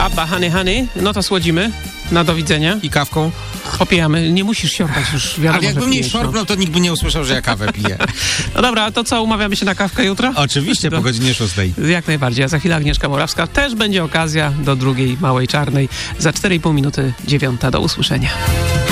ABBA, Honey Honey, no to słodzimy. Na do widzenia. I kawką? Popijamy. Nie musisz siorkać już, wiadomo. Ale jakbym nie szorpnął, to nikt by nie usłyszał, że ja kawę piję. No dobra, to co, umawiamy się na kawkę jutro? Oczywiście, po godzinie 6. Jak najbardziej. A za chwilę Agnieszka Morawska. Też będzie okazja do drugiej Małej Czarnej. Za 4,5 minuty 9. Do usłyszenia.